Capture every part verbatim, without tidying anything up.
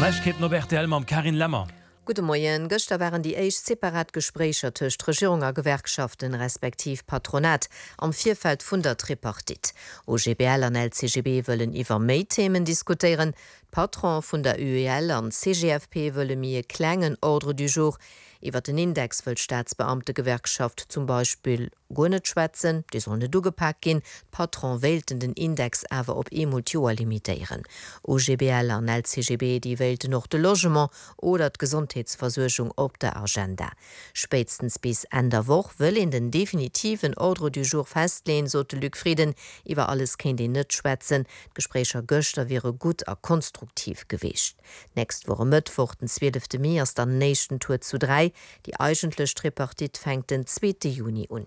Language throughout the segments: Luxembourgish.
Nächkeet Norbert Helmer am Karin Lämmer. Gute Moien, Göster waren die eich separat Gesprächer tëcht Regierunnger Gewerkschaften respektiv Patronat am Vierfeld vun der Tripartit. O G B L an L C G B wëllen iwwer méi Themen diskutieren. Patron vun der U E L an C G F P wëlle mir klengen Ordre du jour. Iwer den Index wëll Staatsbeamte Gewerkschaft zum Beispiel gonet schwätzen, die soll net dugepackt gin, Patron wählten den Index awer op Emultuer limitieren. O G B L an L C G B die wählte noch de Logement oder d Gesundheitsversorgung op der Agenda. Spätstens bis Ende Woch will in den definitiven Ordre du jour festlehen, so de Luc Frieden, iwwer alles kind die net schwätzen. Gesprächer Göster wäre gut a konstruktiv gewicht. Nächst Woche Mittwoch den zwölften Mai ist dann nächsten Tour zu drei. Die eigentliche Tripartit fängt den zweiten Juni an.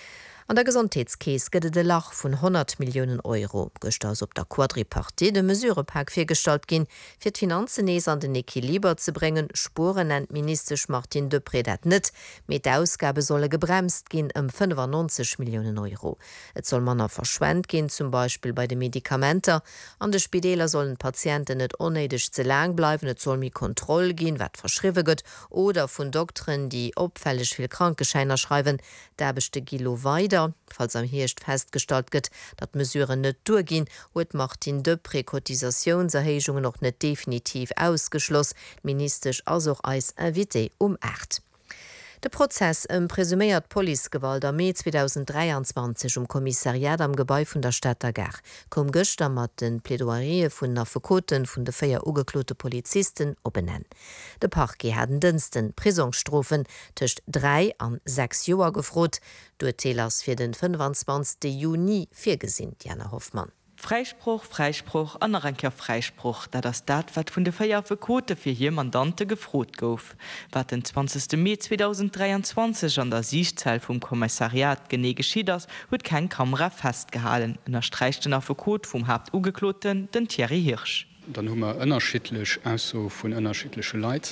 An der Gesundheitskäse geht de Lach von hundert Millionen Euro. Gestern op der Quadripartie de Mesurepack firstalt gin, fir d Finanzen nees an den Equiliber zu bringen, Spuren nennt Minister Martin Depré dat net. Mit der Ausgabe solle gebremst gin um fünfundneunzig Millionen Euro. Et soll man verschwendt gin, zum Beispiel bei den Medikamenten. An de Spitäler sollen Patienten net unnötig zu lang bleiben, et soll mi Kontrolle gin, wat verschriwe gëtt, oder vun Doktoren, die opfällig viel Krankenscheiner schreiben, da beste Gilo weiter. Falls am Hircht festgestalt gëtt, dat Mesuren net durchgin, huet Martin Depré Kotisationserhechungen noch net definitiv ausgeschloss, ministerisch also als invité um acht. Der Prozess im präsumiert Polizeigewalt am Mai zweitausenddreiundzwanzig um Kommissariat am Gebäude von der Stadt Agar kom gestern mat den Plädoirie vun Nafekoten vun de feier ugeklote Polizisten opbenennen. De Parquet hat dünsten Prisonstrofen tcht drei an sechs Joer gefrot, du Tellers fir den fünfundzwanzigsten Juni firgesinnt Jana Hoffmann. Freispruch, Freispruch, anerenker Freispruch, da das dat wat vun de Feierfe Kote fir hier Mandante gefrot gouf. Wat den zwanzigsten Mai zweitausenddreiundzwanzig an der Sichtzahl vum Kommissariat gene geschieht ass, huet kein Kamera festgehalen. En erstreichten auf Kot vum Hauptugekloten den Thierry Hirsch. Dann hummer ënnerschitlech also vun ënnerschitlesche Leiit.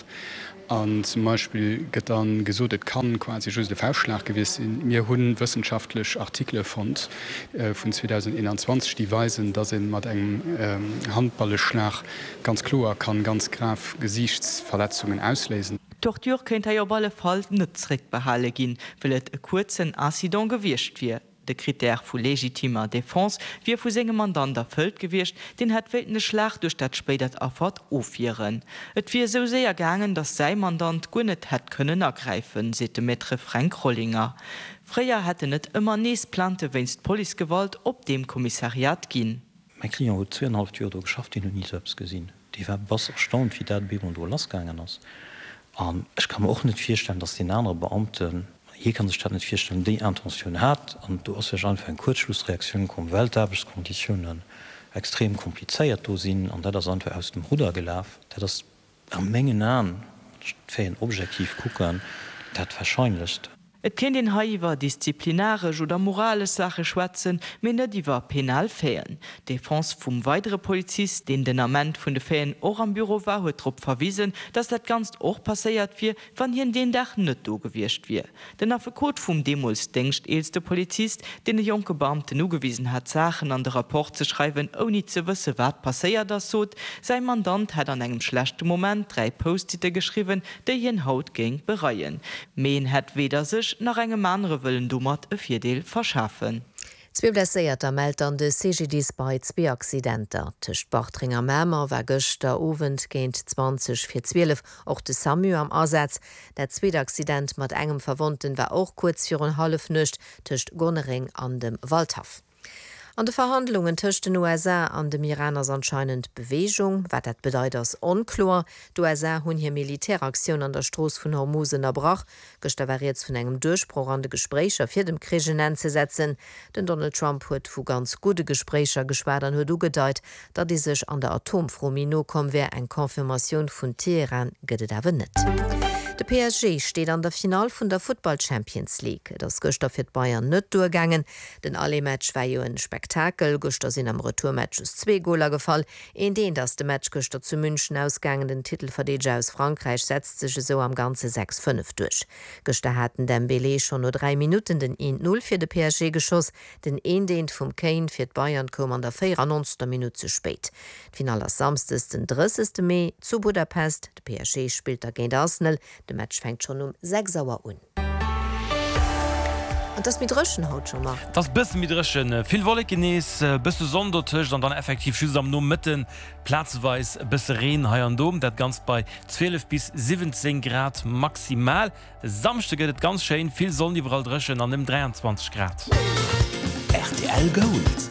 An zum Beispiel gët dann gesodet kann quasi just de Vorschlag gewissen. Mir hunn wissenschaftlich Artikel fand äh, vun zweitausendeinundzwanzig, die weisen, dass en mat engem ähm, Handballeschlag ganz klar kann ganz graf Gesichtsverletzungen auslesen. Tortur kennt er op alle Fall netreck behalle gin, well et e kurzen Incident gewircht wie. De Kriter vu legitimer Defense wie vu segem Mandant erfüllt gewircht, den het weltne Schlag durch dat spätet erfahrt ofieren. Et wie so sehr ergangen, dass sei Mandant gunnet het können ergreifen, sete Maitre Frank Rollinger. Freier hätte net immer nees plante, wennst Polizegewalt op dem Kommissariat gin. Mein Klient hat zweieinhalb Jahre geschafft, den nie selbst gesehen. Die war was erstaunt, wie dat Beben und losgegangen ist. Um, ich kann mir auch nicht vorstellen, dass die anderen Beamten hier kann sich nicht feststellen, die Intention hat und du hast ja schon für eine Kurzschlussreaktion kommen, Weltarbeitskonditionen extrem kompliziert sind und da das einfach aus dem Ruder gelaufen, da das am Menge an für ein Objektiv gucken, das wahrscheinlich. Et ken den haiwwer disziplinarisch oder morale Sache schwatzen, minder diewer penal fehlen. Defense vum weitere Polizist, den den Amment vun de Feen och am Büro war, huet trop verwiesen, dass dat ganz och passéiert wie, wann hien den Dach net do gewircht wie. Den Affekot vum Demos denkcht eelste Polizist, den de junge Beamte nugewiesen hat, Sachen an de Rapport zu schreiben, oni ze wisse wat passéiert das sot. Sein Mandant hat an engem schlechte Moment drei Postite geschrieben, de hien Haut ging bereien. Meen het weder sich nach engem andere willen dummert e Vierdeel verschaffen. Zwie blesséierter meldt an de C G Ds bei zwei Accidenter. Tcht Bartringer Mämer war gëchter Owend géint zwanzig vier zwölf och de Samu am Ersatz. Der zweite Accident mat engem Verwundeten war auch kurz für un half nëcht tcht Gonnering an dem Waldhaff. An de Verhandlungen tëcht den U S A an dem Iraners anscheinend Bewegung, wat dat bedeit ass onklar. D U S A hunn hier Militäraktion an der Stroos vun Hormusen erbrach, gestawariert vun engem Durchspruch an de Gesprächer fir dem Krigen anzusetzen. Den Donald Trump huet vu ganz gute Gesprächer geschwadern huet ugedeit, dat die sech an der Atomfromino kom wär eng Konfirmation vun Teheran gëtt awer net. De P S G steht an der Final vun der Football Champions League. Das Göster fir Bayern net durchgangen. Den alle Match war jo ein Spektakel. Göster sind am Retourmatch zwei Goler gefallen. In den das de Match Göster zu München ausgangen den Titelverteidiger aus Frankreich setzt sich so am ganze sechs fünf durch. Göster hatten Dembélé schon nur drei Minuten den eins null für de P S G geschoss. Den eendehnt vom Kane fir Bayern kom an der vierundneunzigster Minute zu spät. Final am Samstag den dreißigsten Mai zu Budapest. De P S G spielt da gegen Arsenal. De Match fängt schon um sechs Uhr an. Und das mit Röschen haut schon mal. Das bist mit Röschen. Viel Wolle genieß, bist du Sondertisch und dann effektiv schüss am nur mitten platzweis bis Rehen hier und Dom. Das ganz bei zwölf bis siebzehn Grad maximal. Samstag geht es ganz schön. Viel Sonne überall Röschen an dem dreiundzwanzig Grad. R T L Gold.